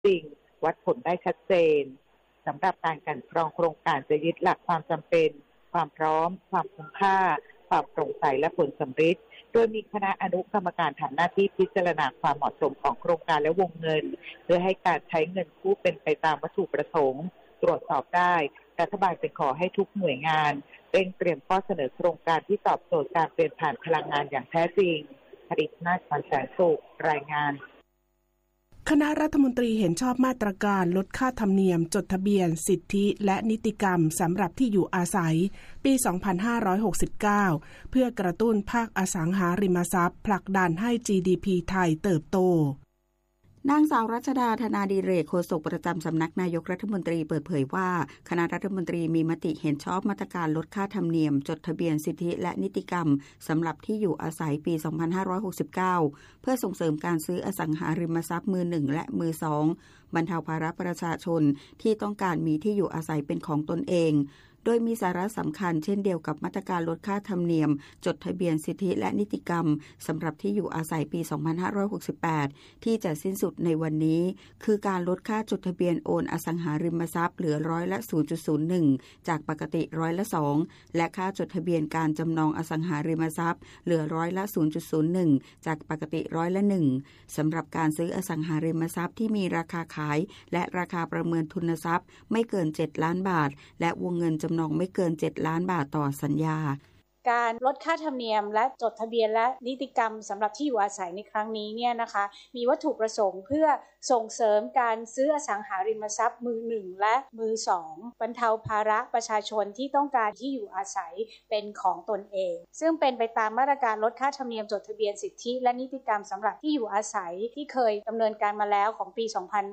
จริงวัดผลได้ชัดเจนสำหรับการกลั่นกรองโครงการจะยึดหลักความจำเป็นความพร้อมความคุ้มค่าความโปร่งใสและผลสำฤทธิ์โดยมีคณะอนุกรรมการทำหน้าที่พิจารณาความเหมาะสมของโครงการและวงเงินเพื่อให้การใช้เงินกู้เป็นไปตามวัตถุประสงค์ตรวจสอบได้รัฐบาลจึงขอให้ทุกหน่วยงานเร่งเตรียมข้อเสนอโครงการที่ตอบโจทย์การเปลี่ยนผ่านพลังงานอย่างแท้จริงผลิตนาฏแสนสุขรายงานคณะรัฐมนตรีเห็นชอบมาตรการลดค่าธรรมเนียมจดทะเบียนสิทธิและนิติกรรมสำหรับที่อยู่อาศัยปี 2569 เพื่อกระตุ้นภาคอสังหาริมทรัพย์ผลักดันให้ GDP ไทยเติบโตนางสาวรัชดาธนาดิเรกโฆษกประจำสำนักนายกรัฐมนตรีเปิดเผยว่าคณะรัฐมนตรีมีมติเห็นชอบมาตรการลดค่าธรรมเนียมจดทะเบียนสิทธิและนิติกรรมสำหรับที่อยู่อาศัยปี 2569 เพื่อส่งเสริมการซื้ออสังหาริมทรัพย์มือหนึ่งและมือสองบรรเทาภาระประชาชนที่ต้องการมีที่อยู่อาศัยเป็นของตนเองโดยมีสาระสำคัญเช่นเดียวกับมาตรการลดค่าธรรมเนียมจดทะเบียนสิทธิและนิติกรรมสำหรับที่อยู่อาศัยปี 2568 ที่จะสิ้นสุดในวันนี้คือการลดค่าจดทะเบียนโอนอสังหาริมทรัพย์เหลือร้อยละ 0.01 จากปกติร้อยละ 2 และค่าจดทะเบียนการจำนองอสังหาริมทรัพย์เหลือร้อยละ 0.01 จากปกติร้อยละ 1 สำหรับการซื้ออสังหาริมทรัพย์ที่มีราคาขายและราคาประเมินทุนทรัพย์ไม่เกิน 7 ล้านบาทและวงเงินจำนองไม่เกิน 7 ล้านบาทต่อสัญญาการลดค่าธรรมเนียมและจดทะเบียนและนิติกรรมสำหรับที่อยู่อาศัยในครั้งนี้เนี่ยนะคะมีวัตถุประสงค์เพื่อส่งเสริมการซื้ออสังหาริมทรัพย์มือหนึ่งและมือสองบรรเทาภาระประชาชนที่ต้องการที่อยู่อาศัยเป็นของตนเองซึ่งเป็นไปตามมาตรการลดค่าธรรมเนียมจดทะเบียนสิทธิและนิติกรรมสำหรับที่อยู่อาศัยที่เคยดำเนินการมาแล้วของปี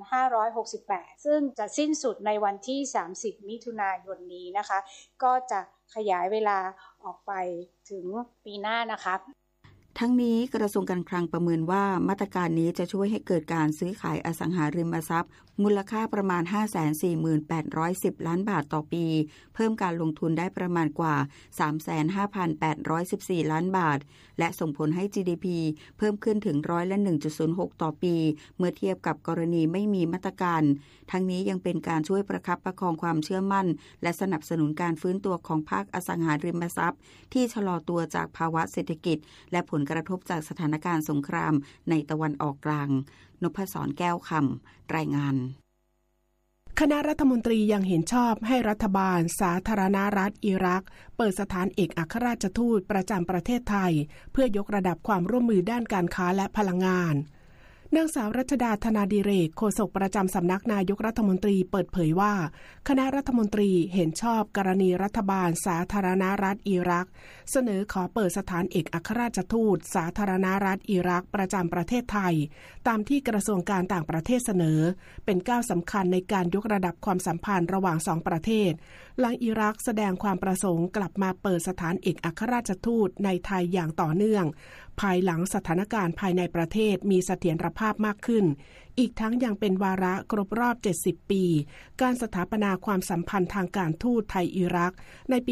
2568 ซึ่งจะสิ้นสุดในวันที่ 30 มิถุนายนนี้นะคะก็จะขยายเวลาออกไปถึงปีหน้านะคะทั้งนี้กระทรวงการคลังประเมินว่ามาตรการนี้จะช่วยให้เกิดการซื้อขายอสังหาริมทรัพย์มูลค่าประมาณ 548,10 ล้านบาทต่อปีเพิ่มการลงทุนได้ประมาณกว่า 35,814 ล้านบาทและส่งผลให้ GDP เพิ่มขึ้นถึงร้อยละ 1.06 ต่อปีเมื่อเทียบกับกรณีไม่มีมาตรการทั้งนี้ยังเป็นการช่วยประคับประคองความเชื่อมั่นและสนับสนุนการฟื้นตัวของภาคอสังหาริมทรัพย์ที่ชะลอตัวจากภาวะเศรษฐกิจและผลกระทบจากสถานการณ์สงครามในตะวันออกกลางนพศรแก้วคำรายงานคณะรัฐมนตรียังเห็นชอบให้รัฐบาลสาธารณรัฐอิรักเปิดสถานเอกอัครราชทูตประจำประเทศไทยเพื่อยกระดับความร่วมมือด้านการค้าและพลังงานนางสาวรัชดาธนาดิเรกโฆษกประจำสำนักนายกรัฐมนตรีเปิดเผยว่าคณะรัฐมนตรีเห็นชอบกรณีรัฐบาลสาธารณรัฐอิรักเสนอขอเปิดสถานเอกอัครราชทูตสาธารณรัฐอิรักประจำประเทศไทยตามที่กระทรวงการต่างประเทศเสนอเป็นก้าวสำคัญในการยกระดับความสัมพันธ์ระหว่างสองประเทศหลังอิรักแสดงความประสงค์กลับมาเปิดสถานเอกอัครราชทูตในไทยอย่างต่อเนื่องภายหลังสถานการณ์ภายในประเทศมีเสถียรภาพมากขึ้นอีกทั้งยังเป็นวาระครบรอบ70ปีการสถาปนาความสัมพันธ์ทางการทูตไทยอิรักในปี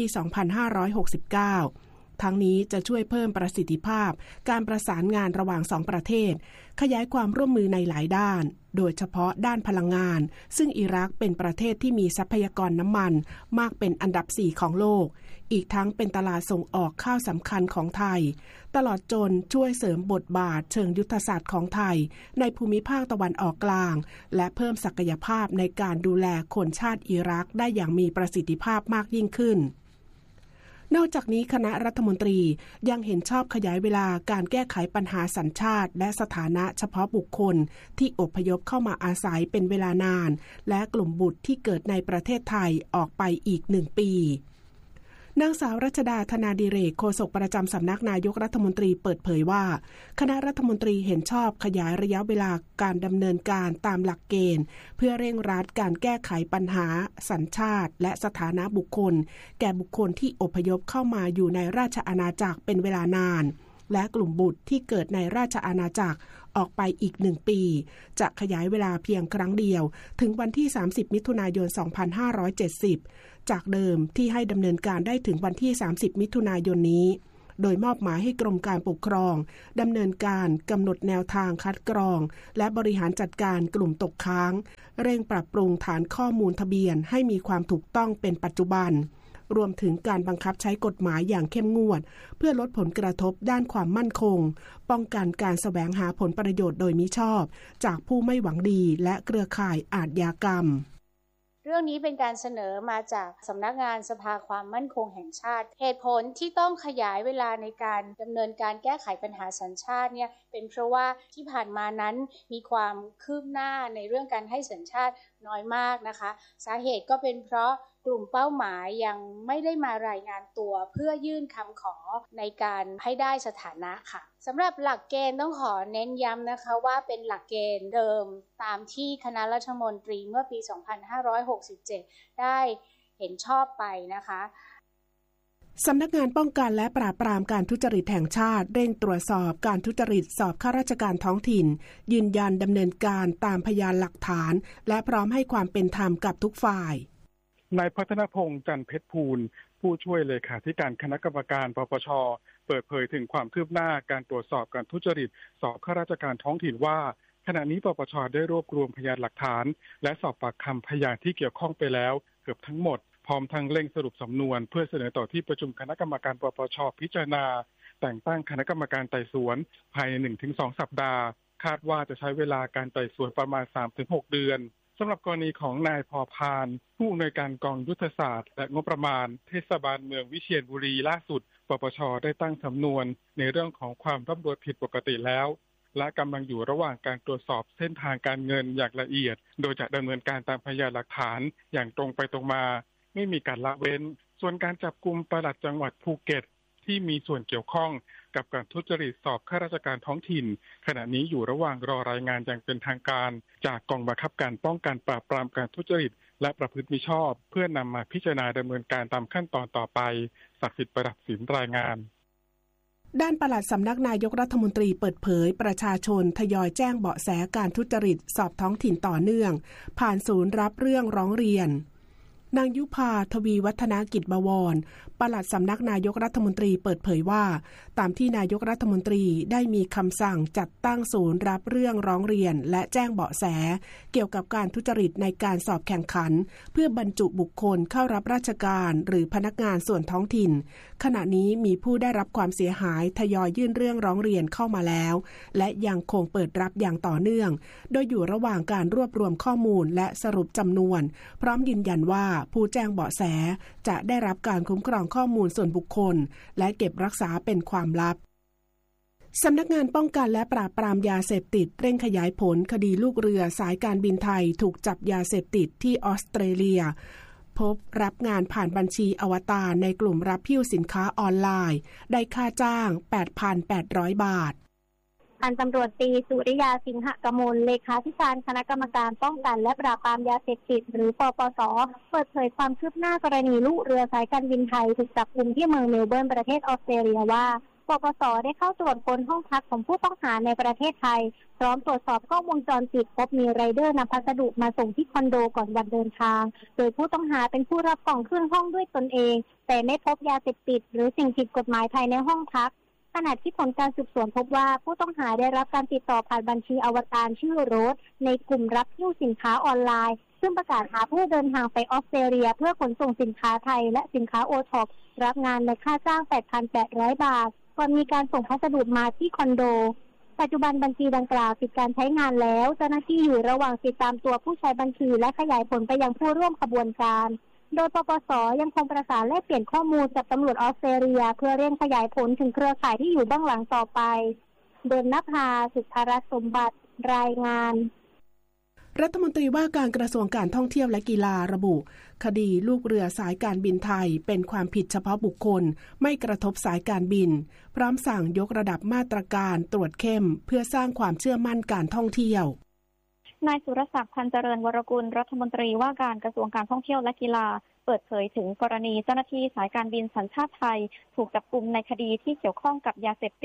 2569 ทั้งนี้จะช่วยเพิ่มประสิทธิภาพการประสานงานระหว่างสองประเทศขยายความร่วมมือในหลายด้านโดยเฉพาะด้านพลังงานซึ่งอิรักเป็นประเทศที่มีทรัพยากรน้ำมันมากเป็นอันดับ4ของโลกอีกทั้งเป็นตลาดส่งออกข้าวสำคัญของไทยตลอดจนช่วยเสริมบทบาทเชิงยุทธศาสตร์ของไทยในภูมิภาคตะวันออกกลางและเพิ่มศักยภาพในการดูแลคนชาติอิรักได้อย่างมีประสิทธิภาพมากยิ่งขึ้นนอกจากนี้คณะรัฐมนตรียังเห็นชอบขยายเวลาการแก้ไขปัญหาสัญชาติและสถานะเฉพาะบุคคลที่อพยพเข้ามาอาศัยเป็นเวลานานและกลุ่มบุตรที่เกิดในประเทศไทยออกไปอีก1 ปีนางสาวรัชดาธนาดิเรกโฆษกประจำสำนักนายกรัฐมนตรีเปิดเผยว่าคณะรัฐมนตรีเห็นชอบขยายระยะเวลาการดำเนินการตามหลักเกณฑ์เพื่อเร่งรัดการแก้ไขปัญหาสัญชาติและสถานะบุคคลแก่บุคคลที่อพยพเข้ามาอยู่ในราชอาณาจักรเป็นเวลานานและกลุ่มบุตรที่เกิดในราชอาณาจักรออกไปอีก1 ปีจะขยายเวลาเพียงครั้งเดียวถึงวันที่30 มิถุนายน 2570จากเดิมที่ให้ดำเนินการได้ถึงวันที่30 มิถุนายนนี้โดยมอบหมายให้กรมการปกครองดำเนินการกำหนดแนวทางคัดกรองและบริหารจัดการกลุ่มตกค้างเร่งปรับปรุงฐานข้อมูลทะเบียนให้มีความถูกต้องเป็นปัจจุบันรวมถึงการบังคับใช้กฎหมายอย่างเข้มงวดเพื่อลดผลกระทบด้านความมั่นคงป้องกันการแสวงหาผลประโยชน์โดยมิชอบจากผู้ไม่หวังดีและเครือข่ายอาชญากรรมเรื่องนี้เป็นการเสนอมาจากสำนักงานสภาความมั่นคงแห่งชาติเหตุผลที่ต้องขยายเวลาในการดำเนินการแก้ไขปัญหาสัญชาติเนี่ยเป็นเพราะว่าที่ผ่านมานั้นมีความคืบหน้าในเรื่องการให้สัญชาติน้อยมากนะคะสาเหตุก็เป็นเพราะกลุ่มเป้าหมายยังไม่ได้มารายงานตัวเพื่อยื่นคำขอในการให้ได้สถานะค่ะสำหรับหลักเกณฑ์ต้องขอเน้นย้ำนะคะว่าเป็นหลักเกณฑ์เดิมตามที่คณะรัฐมนตรีเมื่อปี 2567 ได้เห็นชอบไปนะคะสำนักงานป้องกันและปราบปรามการทุจริตแห่งชาติเร่งตรวจสอบการทุจริตสอบข้าราชการท้องถิ่นยืนยันดำเนินการตามพยานหลักฐานและพร้อมให้ความเป็นธรรมกับทุกฝ่ายนายพัฒนพงษ์จันทร์เพชรภูลผู้ช่วยเลขาธิการคณะกรรมการปปช.เปิดเผยถึงความคืบหน้าการตรวจสอบการทุจริตสอบข้าราชการท้องถิ่นว่าขณะนี้ปปช.ได้รวบรวมพยานหลักฐานและสอบปากคำพยานที่เกี่ยวข้องไปแล้วเกือบทั้งหมดพร้อมทั้งเร่งสรุปสำนวนเพื่อเสนอต่อที่ประชุมคณะกรรมการปปช.พิจารณาแต่งตั้งคณะกรรมการไต่สวนภายใน 1-2 สัปดาห์คาดว่าจะใช้เวลาการไต่สวนประมาณ 3-6 เดือนสำหรับกรณีของนายพอพานผู้อำนวยการกองยุทธศาสตร์และงบประมาณเทศบาลเมืองวิเชียรบุรีล่าสุดปปช.ได้ตั้งสำนวนในเรื่องของความร่ำรวยผิดปกติแล้วและกำลังอยู่ระหว่างการตรวจสอบเส้นทางการเงินอย่างละเอียดโดยจะดำเนินการตามพยานหลักฐานอย่างตรงไปตรงมาไม่มีการละเว้นส่วนการจับกุมปลัดจังหวัดภูเก็ตที่มีส่วนเกี่ยวข้องกับการทุจริตสอบข้าราชการท้องถิ่นขณะนี้อยู่ระหว่างรอรายงานอย่างเป็นทางการจากกองบังคับการป้องกันปราบปรามการทุจริตและประพฤติมิชอบเพื่อนำมาพิจารณาดำเนินการตามขั้นตอนต่อไปศักดิ์สิทธิ์ประดับศิลป์รายงานด้านปลัดสำนักนายกรัฐมนตรีเปิดเผยประชาชนทยอยแจ้งเบาะแสการทุจริตสอบท้องถิ่นต่อเนื่องผ่านศูนย์รับเรื่องร้องเรียนนางยุพาทวีวัฒนกิจบวรปลัดสำนักนายกรัฐมนตรีเปิดเผยว่าตามที่นายกรัฐมนตรีได้มีคำสั่งจัดตั้งศูนย์รับเรื่องร้องเรียนและแจ้งเบาะแสเกี่ยวกับการทุจริตในการสอบแข่งขันเพื่อบรรจุบุคคลเข้ารับราชการหรือพนักงานส่วนท้องถิ่นขณะนี้มีผู้ได้รับความเสียหายทยอยยื่นเรื่องร้องเรียนเข้ามาแล้วและยังคงเปิดรับอย่างต่อเนื่องโดยอยู่ระหว่างการรวบรวมข้อมูลและสรุปจำนวนพร้อมยืนยันว่าผู้แจ้งเบาะแสจะได้รับการคุ้มครองข้อมูลส่วนบุคคลและเก็บรักษาเป็นความลับสำนักงานป้องกันและปราบปรามยาเสพติดเร่งขยายผลคดีลูกเรือสายการบินไทยถูกจับยาเสพติดที่ออสเตรเลียพบรับงานผ่านบัญชีอวตารในกลุ่มรับหิ้วสินค้าออนไลน์ได้ค่าจ้าง 8,800 บาทพันตำรวจตรีสุริยาสิงหกมลเลขาธิการคณะกรรมการป้องกันและปราบปรามยาเสพติดหรือปปส.เปิดเผยความคืบหน้ากรณีลูกเรือสายการบินไทยถูกจับกุมที่เมืองเมลเบิร์นประเทศออสเตรเลียว่าปปส.ได้เข้าตรวจค้นห้องพักของผู้ต้องหาในประเทศไทยพร้อมตรวจสอบกล้องวงจรปิดพบมีไรเดอร์นำพัสดุมาส่งที่คอนโดก่อนวันเดินทางโดยผู้ต้องหาเป็นผู้รับกล่องขึ้นห้องด้วยตนเองแต่ไม่พบยาเสพติดหรือสิ่งผิดกฎหมายภายในห้องพักขณะที่ผลการสืบสวนพบว่าผู้ต้องหาได้รับการติดต่อผ่านบัญชีอวตารชื่อโรสในกลุ่มรับหิ้วสินค้าออนไลน์ซึ่งประกาศหาผู้เดินทางไปออสเตรเลียเพื่อขนส่งสินค้าไทยและสินค้าโอท็อปรับงานในค่าจ้าง 8,800 บาทก่อนมีการส่งพัสดุมาที่คอนโดปัจจุบันบัญชีดังกล่าวปิดการใช้งานแล้วเจ้าหน้าที่อยู่ระหว่างติดตามตัวผู้ใช้บัญชีและขยายผลไปยังผู้ร่วมขบวนการโดยปปส.ยังคงประสานแลกเปลี่ยนข้อมูลกับตำรวจออสเตรเลียเพื่อเร่งขยายผลถึงเครือข่ายที่อยู่เบื้องหลังต่อไปเดินนภาสุทธรัตน์สมบัติรายงานรัฐมนตรีว่าการกระทรวงการท่องเที่ยวและกีฬาระบุคดีลูกเรือสายการบินไทยเป็นความผิดเฉพาะบุคคลไม่กระทบสายการบินพร้อมสั่งยกระดับมาตรการตรวจเข้มเพื่อสร้างความเชื่อมั่นการท่องเที่ยวนายสุรศักดิ์พันเจริญวรกุลรัฐมนตรีว่าการกระทรวงการท่องเที่ยวและกีฬาเปิดเผยถึงกรณีเจ้าหน้าที่สายการบินสัญชาติไทยถูกจับกุมในคดีที่เกี่ยวข้องกับยาเสพติด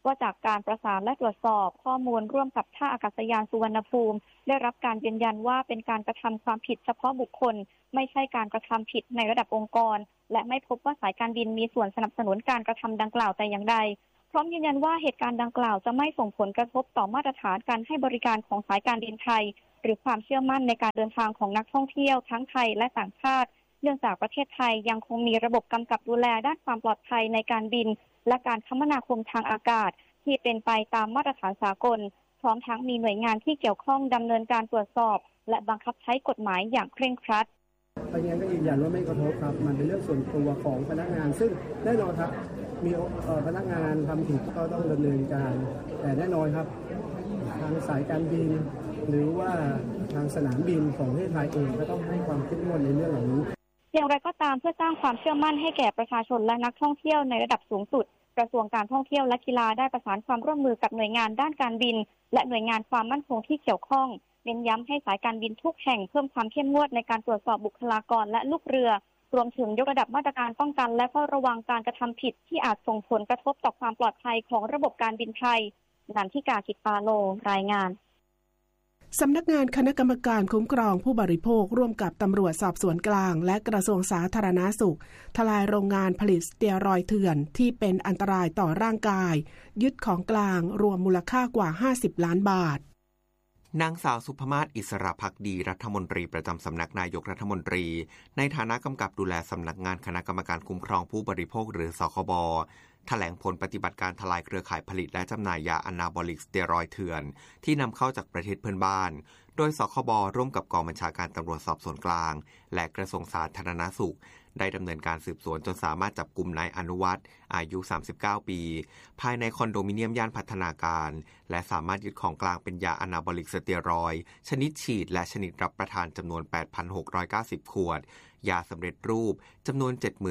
ว่าจากการประสานและตรวจสอบข้อมูลร่วมกับท่าอากาศยานสุวรรณภูมิได้รับการยืนยันว่าเป็นการกระทำความผิดเฉพาะบุคคลไม่ใช่การกระทำผิดในระดับองค์กรและไม่พบว่าสายการบินมีส่วนสนับสนุนการกระทำดังกล่าวแต่อย่างใดพร้อมยืนยันว่าเหตุการณ์ดังกล่าวจะไม่ส่งผลกระทบต่อมาตรฐานการให้บริการของสายการบินไทยหรือความเชื่อมั่นในการเดินทางของนักท่องเที่ยวทั้งไทยและต่างชาติเนื่องจากประเทศไทยยังคงมีระบบกำกับดูแลด้านความปลอดภัยในการบินและการคมนาคมทางอากาศที่เป็นไปตามมาตรฐานสากลพร้อมทั้งมีหน่วยงานที่เกี่ยวข้องดำเนินการตรวจสอบและบังคับใช้กฎหมายอย่างเคร่งครัดพยานก็ยืนยันว่าไม่กระทบครับมันเป็นเรื่องส่วนตัวของพนักงานซึ่งแน่นอนครับมีพนักงานทำผิดก็ต้องดำเนินการแต่แน่นอนครับทางสายการบินหรือว่าทางสนามบินของประเทศไทยเองก็ต้องให้ความเข้มงวดในเรื่องเหล่านี้อย่างไรก็ตามเพื่อสร้างความเชื่อมั่นให้แก่ประชาชนและนักท่องเที่ยวในระดับสูงสุดกระทรวงการท่องเที่ยวและกีฬาได้ประสานความร่วมมือกับหน่วยงานด้านการบินและหน่วยงานความมั่นคงที่เกี่ยวข้องเน้นย้ำให้สายการบินทุกแห่งเพิ่มความเข้มงวดในการตรวจสอบบุคลากรและลูกเรือรวมถึงยกระดับมาตรการป้องกันและเฝ้าระวังการกระทำผิดที่อาจส่งผลกระทบต่อความปลอดภัยของระบบการบินไทยนันทิกา กิจปาโลรายงานสำนักงานคณะกรรมการคุ้มครองผู้บริโภคร่วมกับตำรวจสอบสวนกลางและกระทรวงสาธารณสุขทลายโรงงานผลิตสเตียรอยด์เถื่อนที่เป็นอันตรายต่อร่างกายยึดของกลางรวมมูลค่ากว่า50 ล้านบาทนางสาวสุภมาศ อิสระภักดีรัฐมนตรีประจำสำนักนายกรัฐมนตรีในฐานะกำกับดูแลสำนักงานคณะกรรมการคุ้มครองผู้บริโภคหรือสคบแถลงผลปฏิบัติการทลายเครือข่ายผลิตและจำหน่ายยาอนาบอลิกสเตียรอยด์เถื่อนที่นำเข้าจากประเทศเพื่อนบ้านโดยสคบร่วมกับกองบัญชาการตำรวจสอบสวนกลางและกระทรวงสาธารณสุขได้ดำเนินการสืบสวนจนสามารถจับกุมนายอนุวัฒน์อายุ39ปีภายในคอนโดมิเนียมย่านพัฒนาการและสามารถยึดของกลางเป็นยาอนาบอลิกสเตียรอยด์ชนิดฉีดและชนิดรับประทานจำนวน 8,690 ขวดยาสำเร็จรูปจำนวน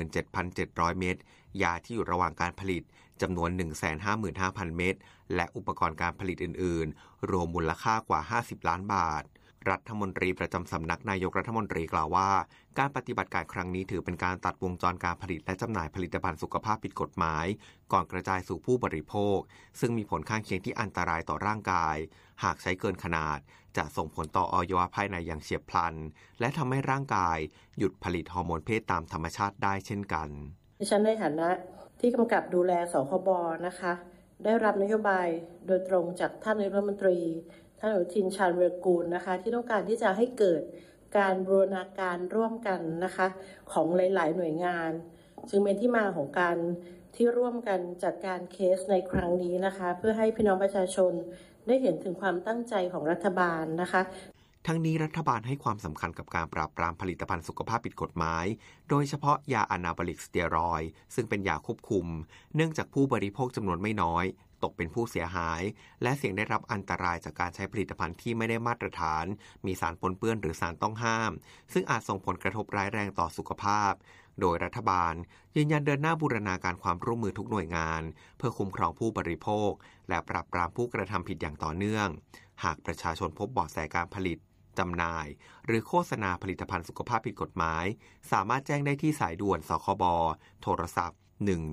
77,700 เม็ดยาที่อยู่ระหว่างการผลิตจำนวน 155,000 เม็ดและอุปกรณ์การผลิตอื่นๆรวมมูลค่ากว่า50 ล้านบาทรัฐมนตรีประจำสำนักนายกรัฐมนตรีกล่าวว่าการปฏิบัติการครั้งนี้ถือเป็นการตัดวงจรการผลิตและจำหน่ายผลิตภัณฑ์สุขภาพผิดกฎหมายก่อนกระจายสู่ผู้บริโภคซึ่งมีผลข้างเคียงที่อันตรายต่อร่างกายหากใช้เกินขนาดจะส่งผลต่ออวัยวะภายในอย่างเฉียบพลันและทำให้ร่างกายหยุดผลิตฮอร์โมนเพศตามธรรมชาติได้เช่นกันดิฉันในฐานะที่กำกับดูแลสคบนะคะได้รับนโยบายโดยตรงจากท่านนายกรัฐมนตรีท่านอนุทิน ชาญวีรกูลนะคะที่ต้องการที่จะให้เกิดการบูรณาการร่วมกันนะคะของหลายๆหน่วยงานจึงเป็นที่มาของการที่ร่วมกันจัดการเคสในครั้งนี้นะคะเพื่อให้พี่น้องประชาชนได้เห็นถึงความตั้งใจของรัฐบาลนะคะทั้งนี้รัฐบาลให้ความสำคัญกับการปราบปรามผลิตภัณฑ์สุขภาพผิดกฎหมายโดยเฉพาะยาอนาบอลิกสเตียรอยด์ซึ่งเป็นยาควบคุมเนื่องจากผู้บริโภคจำนวนไม่น้อยตกเป็นผู้เสียหายและเสี่ยงได้รับอันตรายจากการใช้ผลิตภัณฑ์ที่ไม่ได้มาตรฐานมีสารปนเปื้อนหรือสารต้องห้ามซึ่งอาจส่งผลกระทบร้ายแรงต่อสุขภาพโดยรัฐบาลยืนยันเดินหน้าบูรณาการความร่วมมือทุกหน่วยงานเพื่อคุ้มครองผู้บริโภคและปราบปรามผู้กระทำผิดอย่างต่อเนื่องหากประชาชนพบเบาะแสการผลิตจำหน่ายหรือโฆษณาผลิตภัณฑ์สุขภาพผิดกฎหมายสามารถแจ้งได้ที่สายด่วนสคบโทรศัพท์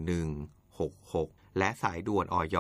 1166และสายด่วนอย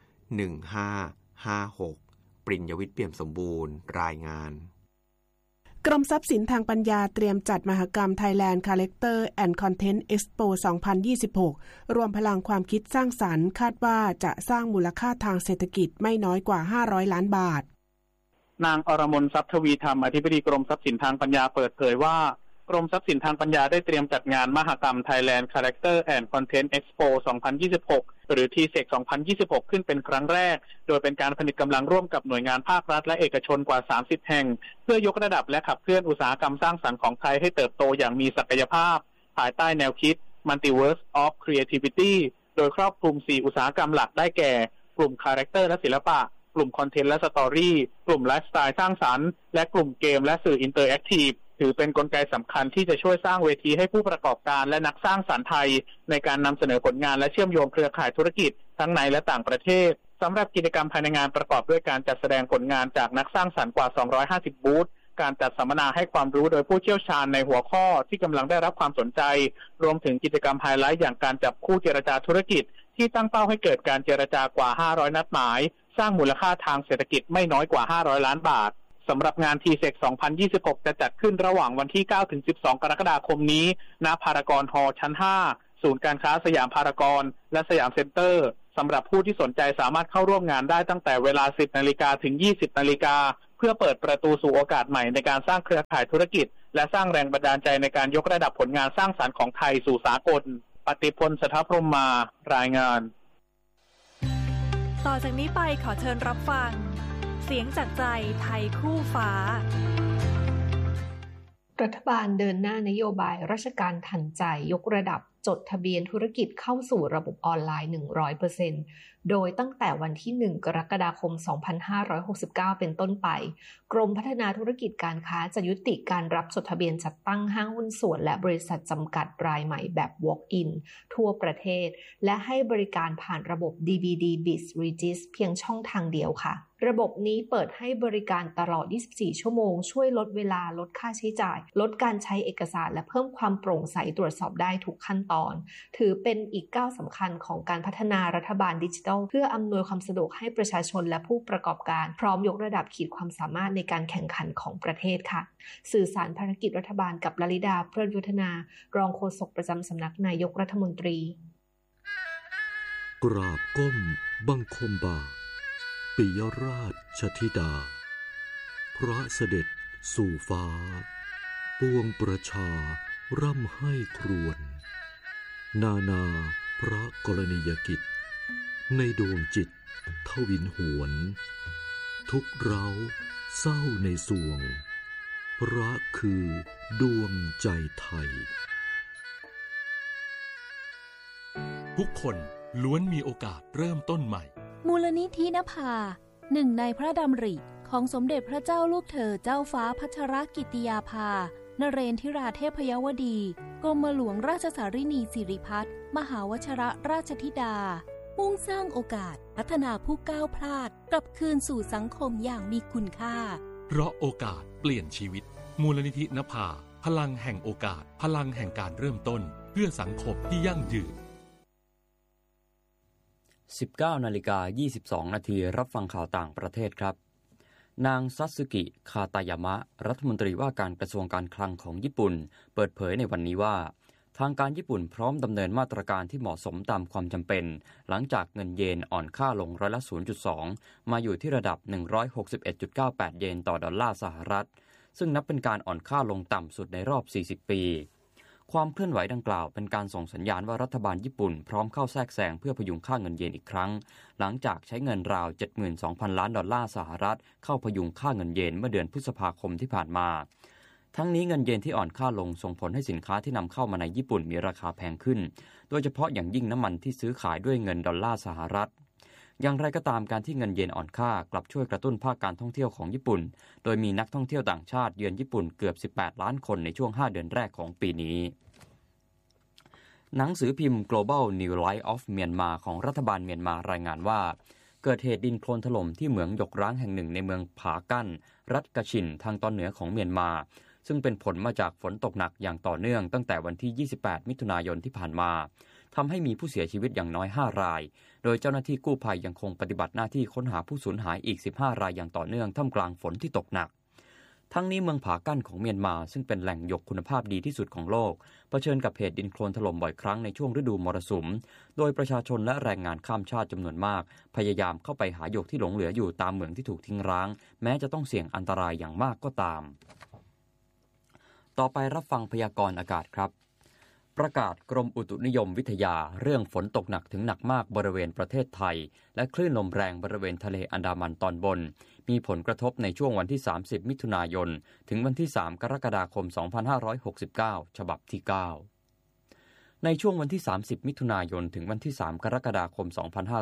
1556ปริญญวิทย์เปี่ยมสมบูรณ์รายงานกรมทรัพย์สินทางปัญญาเตรียมจัดมหกรรม Thailand Character and Content Expo 2026 รวมพลังความคิดสร้างสรรค์คาดว่าจะสร้างมูลค่าทางเศรษฐกิจไม่น้อยกว่า500 ล้านบาทนางอรมนทรัพย์ทวีธรรมอธิบดีกรมทรัพย์สินทางปัญญาเปิดเผยว่ากรมทรัพย์สินทางปัญญาได้เตรียมจัดงานมหกรรม Thailand Character and Content Expo 2026 หรือ TCEX 2026 ขึ้นเป็นครั้งแรกโดยเป็นการผนึกกำลังร่วมกับหน่วยงานภาครัฐและเอกชนกว่า30แห่งเพื่อยกระดับและขับเคลื่อนอุตสาหกรรมสร้างสรรค์ของไทยให้เติบโตอย่างมีศักยภาพภายใต้แนวคิด Multiverse of Creativity โดยครอบคลุม4อุตสาหกรรมหลักได้แก่กลุ่ม Character และศิลปะกลุ่มคอนเทนต์และสตอรี่กลุ่มไลฟ์สไตล์สร้างสรรค์และกลุ่มเกมและสื่ออินเตอร์แอคทีฟถือเป็นกลไกสำคัญที่จะช่วยสร้างเวทีให้ผู้ประกอบการและนักสร้างสรรค์ไทยในการนำเสนอผลงานและเชื่อมโยงเครือข่ายธุรกิจทั้งในและต่างประเทศสำหรับกิจกรรมภายในงานประกอบด้วยการจัดแสดงผลงานจากนักสร้างสรรค์กว่า250บูธการจัดสัมมนาให้ความรู้โดยผู้เชี่ยวชาญในหัวข้อที่กำลังได้รับความสนใจรวมถึงกิจกรรมไฮไลท์อย่างการจับคู่เจรจาธุรกิจที่ตั้งเป้าให้เกิดการเจรจากว่า500นัดหมายสร้างมูลค่าทางเศรษฐกิจไม่น้อยกว่า500ล้านบาทสำหรับงาน TCEC 2026 จะจัดขึ้นระหว่างวันที่ 9-12 กรกฎาคมนี้ณพารากอนฮอลล์ชั้น 5 ศูนย์การค้าสยามพารากอนและสยามเซ็นเตอร์สำหรับผู้ที่สนใจสามารถเข้าร่วมงานได้ตั้งแต่เวลา 10 นาฬิกาถึง 20 นาฬิกาเพื่อเปิดประตูสู่โอกาสใหม่ในการสร้างเครือข่ายธุรกิจและสร้างแรงบันดาลใจในการยกระดับผลงานสร้างสรรค์ของไทยสู่สากลปฏิพล สถพรหมมารายงานต่อจากนี้ไปขอเชิญรับฟังเสียงจากใจไทยคู่ฟ้ารัฐบาลเดินหน้านโยบายราชการทันใจยกระดับจดทะเบียนธุรกิจเข้าสู่ระบบออนไลน์ 100% โดยตั้งแต่วันที่ 1 กรกฎาคม 2569 เป็นต้นไปกรมพัฒนาธุรกิจการค้าจะยุติการรับจดทะเบียนจัดตั้งห้างหุ้นส่วนและบริษัทจำกัดรายใหม่แบบ Walk-in ทั่วประเทศและให้บริการผ่านระบบ DVD Biz Regis เพียงช่องทางเดียวค่ะระบบนี้เปิดให้บริการตลอด 24 ชั่วโมงช่วยลดเวลาลดค่าใช้จ่ายลดการใช้เอกสารและเพิ่มความโปร่งใสตรวจสอบได้ทุกขั้นตอนถือเป็นอีกก้าวสำคัญของการพัฒนารัฐบาลดิจิทัลเพื่ออำนวยความสะดวกให้ประชาชนและผู้ประกอบการพร้อมยกระดับขีดความสามารถในการแข่งขันของประเทศค่ะสื่อสารภารกิจรัฐบาลกับลลิดาเพลินยุทธนารองโฆษกประจำสำนักนายกรัฐมนตรีกราบก้มบังคมบาทปิยราชธิดาพระเสด็จสู่ฟ้าปวงประชาร่ำให้ครวญนาพระกรณียกิจในดวงจิตทวินหวนทุกเร้าเศร้าในสวงพระคือดวงใจไทยทุกคนล้วนมีโอกาสเริ่มต้นใหม่มูลนิธินภาหนึ่งในพระดำริของสมเด็จพระเจ้าลูกเธอเจ้าฟ้าพัชรกิติยาภานเรนทิราเทพยวดีกรมหลวงราชสารินีสิริพัฒน์มหาวชิรราชธิดามุ่งสร้างโอกาสพัฒนาผู้ก้าวพลาดกลับคืนสู่สังคมอย่างมีคุณค่าเพราะโอกาสเปลี่ยนชีวิตมูลนิธินภาพลังแห่งโอกาสพลังแห่งการเริ่มต้นเพื่อสังคมที่ยั่งยืน 19:22 นาทีรับฟังข่าวต่างประเทศครับนางซัตสึกิคาตายามะรัฐมนตรีว่าการกระทรวงการคลังของญี่ปุ่นเปิดเผยในวันนี้ว่าทางการญี่ปุ่นพร้อมดำเนินมาตรการที่เหมาะสมตามความจำเป็นหลังจากเงินเยนอ่อนค่าลงร้อยละ 0.2 มาอยู่ที่ระดับ 161.98 เยนต่อดอลลาร์สหรัฐซึ่งนับเป็นการอ่อนค่าลงต่ำสุดในรอบ 40 ปีความเคลื่อนไหวดังกล่าวเป็นการส่งสัญญาณว่ารัฐบาลญี่ปุ่นพร้อมเข้าแทรกแซงเพื่อพยุงค่าเงินเยนอีกครั้งหลังจากใช้เงินราว 72,000 ล้านดอลลาร์สหรัฐเข้าพยุงค่าเงินเยนเมื่อเดือนพฤษภาคมที่ผ่านมาทั้งนี้เงินเยนที่อ่อนค่าลงส่งผลให้สินค้าที่นำเข้ามาในญี่ปุ่นมีราคาแพงขึ้นโดยเฉพาะอย่างยิ่งน้ำมันที่ซื้อขายด้วยเงินดอลลาร์สหรัฐอย่างไรก็ตามการที่เงินเยนอ่อนค่ากลับช่วยกระตุ้นภาคการท่องเที่ยวของญี่ปุ่นโดยมีนักท่องเที่ยวต่างชาติเยือนญี่ปุ่นเกือบ18ล้านคนในช่วง5เดือนแรกของปีนี้หนังสือพิมพ์ Global New Light of Myanmar ของรัฐบาลเมียนมารายงานว่าเกิดเหตุดินโคลนถล่มที่เหมืองหยกร้างแห่งหนึ่งในเมืองผากั้นรัฐกะชินทางตอนเหนือของเมียนมาซึ่งเป็นผลมาจากฝนตกหนักอย่างต่อเนื่องตั้งแต่วันที่28มิถุนายนที่ผ่านมาทำให้มีผู้เสียชีวิตอย่างน้อย5รายโดยเจ้าหน้าที่กู้ภัยยังคงปฏิบัติหน้าที่ค้นหาผู้สูญหายอีก15รายอย่างต่อเนื่องท่ามกลางฝนที่ตกหนักทั้งนี้เมืองผากั้นของเมียนมาซึ่งเป็นแหล่งหยกคุณภาพดีที่สุดของโลกเผชิญกับเหตุดินโคลนถล่มบ่อยครั้งในช่วงฤดูมรสุมโดยประชาชนและแรงงานข้ามชาติจำนวนมากพยายามเข้าไปหาหยกที่หลงเหลืออยู่ตามเหมืองที่ถูกทิ้งร้างแม้จะต้องเสี่ยงอันตรายอย่างมากก็ตามต่อไปรับฟังพยากรณ์อากาศครับประกาศกรมอุตุนิยมวิทยาเรื่องฝนตกหนักถึงหนักมากบริเวณประเทศไทยและคลื่นลมแรงบริเวณทะเลอันดามันตอนบนมีผลกระทบในช่วงวันที่30มิถุนายนถึงวันที่3กรกฎาคม2569ฉบับที่9ในช่วงวันที่30มิถุนายนถึงวันที่3กรกฎาคม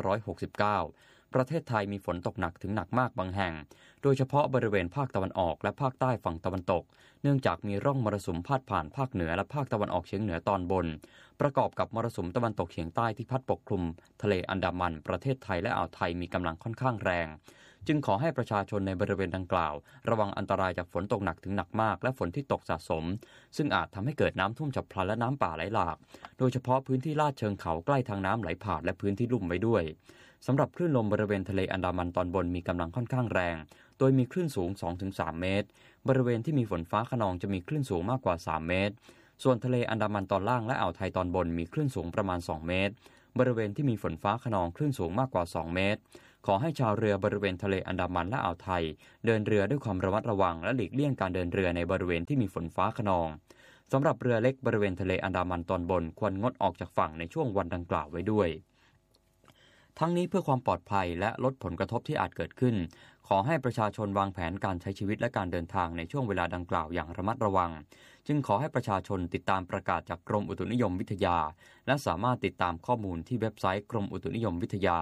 2569ประเทศไทยมีฝนตกหนักถึงหนักมากบางแห่งโดยเฉพาะบริเวณภาคตะวันออกและภาคใต้ฝั่งตะวันตกเนื่องจากมีร่องมรสุมพาดผ่านภาคเหนือและภาคตะวันออกเฉียงเหนือตอนบนประกอบกับมรสุมตะวันตกเฉียงใต้ที่พัดปกคลุมทะเลอันดามันประเทศไทยและอ่าวไทยมีกำลังค่อนข้างแรงจึงขอให้ประชาชนในบริเวณดังกล่าวระวังอันตรายจากฝนตกหนักถึงหนักมากและฝนที่ตกสะสมซึ่งอาจทำให้เกิดน้ำท่วมฉับพลันและน้ำป่าไหลหลากโดยเฉพาะพื้นที่ลาดเชิงเขาใกล้ทางน้ำไหลผ่านและพื้นที่ลุ่มไว้ด้วยสำหรับคลื่นลมบริเวณทะเลอันดามันตอนบนมีกำลังค่อนข้างแรงโดยมีคลื่นสูง 2-3 เมตรบริเวณที่มีฝนฟ้าคะนองจะมีคลื่นสูงมากกว่า3เมตรส่วนทะเลอันดามันตอนล่างและอ่าวไทยตอนบนมีคลื่นสูงประมาณ2เมตรบริเวณที่มีฝนฟ้าคะนองคลื่นสูงมากกว่า2เมตรขอให้ชาวเรือบริเวณทะเลอันดามันและอ่าวไทยเดินเรือด้วยความระมัดระวังและหลีกเลี่ยงการเดินเรือในบริเวณที่มีฝนฟ้าคะนองสำหรับเรือเล็กบริเวณทะเลอันดามันตอนบนควรงดออกจากฝั่งในช่วงวันดังกล่าวไว้ด้วยทั้งนี้เพื่อความปลอดภัยและลดผลกระทบที่อาจเกิดขึ้นขอให้ประชาชนวางแผนการใช้ชีวิตและการเดินทางในช่วงเวลาดังกล่าวอย่างระมัดระวังจึงขอให้ประชาชนติดตามประกาศจากกรมอุตุนิยมวิทยาและสามารถติดตามข้อมูลที่เว็บไซต์กรมอุตุนิยมวิทยา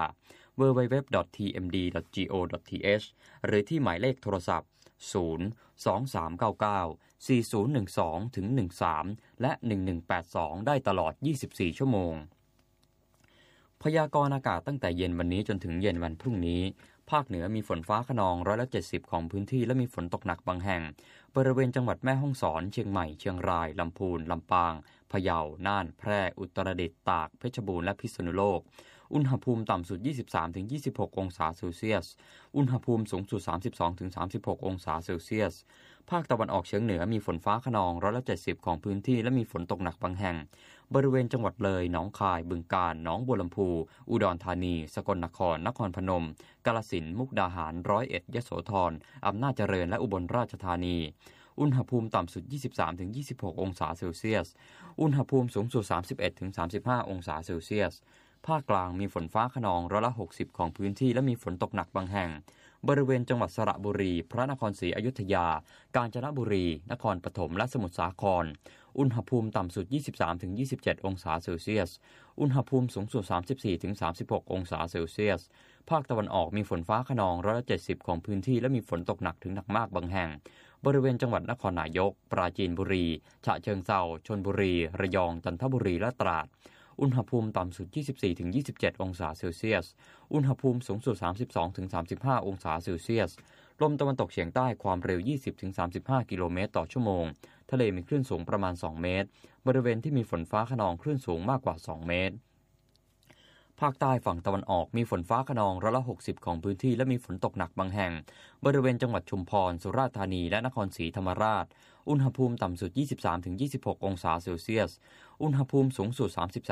www.tmd.go.th หรือที่หมายเลขโทรศัพท์ 023994012-13 และ 1182 ได้ตลอด 24 ชั่วโมงพยากรณ์อากาศตั้งแต่เย็นวันนี้จนถึงเย็นวันพรุ่งนี้ภาคเหนือมีฝนฟ้าคะนอง170ของพื้นที่และมีฝนตกหนักบางแห่งบริเวณจังหวัดแม่ฮ่องสอนเชียงใหม่เชียงรายลำพูนลำปางพะเยาน่านแพร่อุตรดิตถ์ตากเพชรบูรณ์และพิษณุโลกอุณหภูมิต่ำสุด 23-26 องศาเซลเซียสอุณหภูมิสูงสุด 32-36 องศาเซลเซียสภาคตะวันออกเฉียงเหนือมีฝนฟ้าคะนอง170ของพื้นที่และมีฝนตกหนักบางแห่งบริเวณจังหวัดเลยหนองคายบึงกาฬหนองบัวลำพูอุดรธานีสกลนครนครพนมกาฬสินธุ์มุกดาหารร้อยเอ็ดยโสธรอำนาจเจริญและอุบลราชธานีอุณหภูมิต่ำสุด 23-26 องศาเซลเซียสอุณหภูมิสูงสุด 31-35 องศาเซลเซียสภาคกลางมีฝนฟ้าคะนอง60%ของพื้นที่และมีฝนตกหนักบางแห่งบริเวณจังหวัดสระบุรีพระนครศรีอยุธยากาญจนบุรีนครปฐมและสมุทรสาครอุณหภูมิต่ำสุด 23-27 องศาเซลเซียสอุณหภูมิสูงสุด 34-36 องศาเซลเซียสภาคตะวันออกมีฝนฟ้าคะนอง170ของพื้นที่และมีฝนตกหนักถึงหนักมากบางแห่งบริเวณจังหวัดนครนายกปราจีนบุรีฉะเชิงเทราชลบุรีระยองจันทบุรีและตราดอุณหภูมิต่ำสุด 24-27 องศาเซลเซียสอุณหภูมิสูงสุด 32-35 องศาเซลเซียสลมตะวันตกเฉียงใต้ความเร็ว 20-35 กิโลเมตรต่อชั่วโมงทะเลมีคลื่นสูงประมาณ2เมตรบริเวณที่มีฝนฟ้าคะนองคลื่นสูงมากกว่า2เมตรภาคใต้ฝั่งตะวันออกมีฝนฟ้าคะนอง160ของพื้นที่และมีฝนตกหนักบางแห่งบริเวณจังหวัดชุมพรสุราษฎร์ธานีและนครศรีธรรมราชอุณหภูมิต่ำสุด 23-26 องศาเซลเซียสอุณหภูมิสูงสุด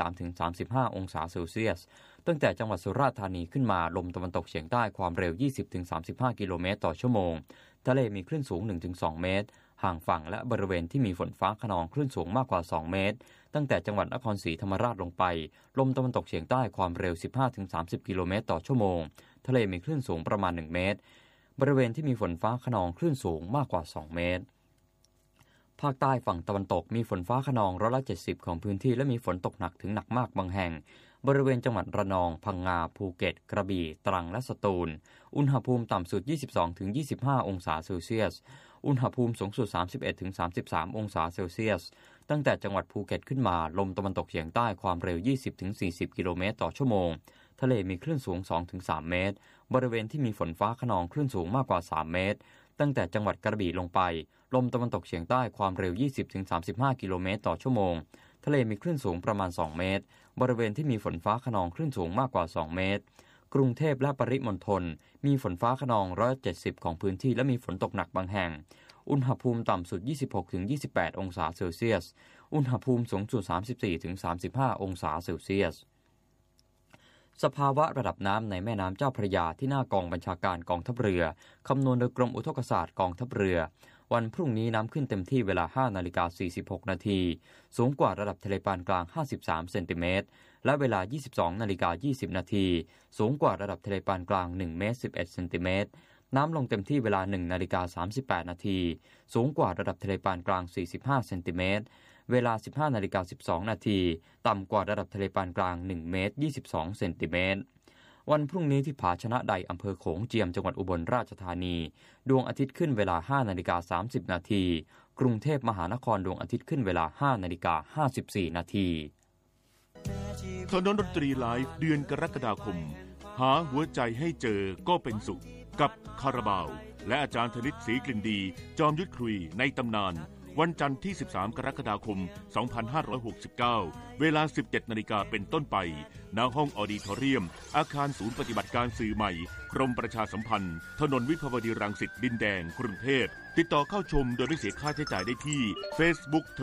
33-35 องศาเซลเซียสตั้งแต่จังหวัดสุราษฎร์ธานีขึ้นมาลมตะวันตกเฉียงใต้ความเร็ว 20-35 กิโลเมตรต่อชั่วโมงทะเลมีคลื่นสูง 1-2 เมตรห่างฝั่งและบริเวณที่มีฝนฟ้าคะนองคลื่นสูงมากกว่า2เมตรตั้งแต่จังหวัดนครศรีธรรมราชลงไปลมตะวันตกเฉียงใต้ความเร็ว 15-30 กิโลเมตรต่อชั่วโมงทะเลมีคลื่นสูงประมาณ1เมตรบริเวณที่มีฝนฟ้าคะนองคลื่นสูงมากกว่า2เมตรภาคใต้ฝั่งตะวันตกมีฝนฟ้าคะนอง170ของพื้นที่และมีฝนตกหนักถึงหนักมากบางแห่งบริเวณจังหวัดระนองพังงาภูเก็ตกระบี่ตรังและสตูลอุณหภูมิต่ำสุด 22-25 องศาเซลเซียสอุณหภูมิสูงสุด 31-33 องศาเซลเซียสตั้งแต่จังหวัดภูเก็ตขึ้นมาลมตะวันตกเฉียงใต้ความเร็ว 20-40 กิโลเมตรต่อชั่วโมงทะเลมีคลื่นสูง 2-3 เมตรบริเวณที่มีฝนฟ้าคะนองคลื่นสูงมากกว่า3เมตรตั้งแต่จังหวัดกระบี่ลงไปลมตะวันตกเฉียงใต้ความเร็ว 20-35 กิโลเมตรต่อชั่วโมงทะเลมีคลื่นสูงประมาณ2เมตรบริเวณที่มีฝนฟ้าคะนองคลื่นสูงมากกว่า2เมตรกรุงเทพและปริมณฑลมีฝนฟ้าคะนอง170ของพื้นที่และมีฝนตกหนักบางแห่งอุณหภูมิต่ำสุด 26-28 องศาเซลเซียสอุณหภูมิสูงสุด 34-35 องศาเซลเซียสสภาวะระดับน้ำในแม่น้ำเจ้าพระยาที่หน้ากองบัญชาการกองทัพเรือคำนวณโดยกรมอุทกศาสตร์กองทัพเรือวันพรุ่งนี้น้ำขึ้นเต็มที่เวลา 5:46 นาทีสูงกว่าระดับทะเลปานกลาง53เซนติเมตรและเวลา 22:20 นาทีสูงกว่าระดับทะเลปานกลาง1เมตร11เซนติเมตรน้ำลงเต็มที่เวลา 1:38 นาทีสูงกว่าระดับทะเลปานกลาง45เซนติเมตรเวลา 15:12 นาทีต่ำกว่าระดับทะเลปานกลาง1เมตร22เซนติเมตรวันพรุ่งนี้ที่ผาชนะใดอำเภอโขงเจียมจังหวัดอุบลราชธานีดวงอาทิตย์ขึ้นเวลา 5:30 นาทีกรุงเทพมหานครดวงอาทิตย์ขึ้นเวลา 5:54 นาทีถนนดนตรีไลฟ์เดือนกรกฎาคมหาหัวใจให้เจอก็เป็นสุขกับคาราบาวและอาจารย์ธนิตศรีกลิ่นดีจอมยุทธคุยในตำนานวันจันทร์ที่13กรกฎาคม2569เวลา 17:00 น.เป็นต้นไปณห้องออดิทอเรียมอาคารศูนย์ปฏิบัติการสื่อใหม่กรมประชาสัมพันธ์ถนนวิภาวดีรังสิตดินแดงกรุงเทพติดต่อเข้าชมโดยไม่เสียค่าใช้จ่ายได้ที่ Facebook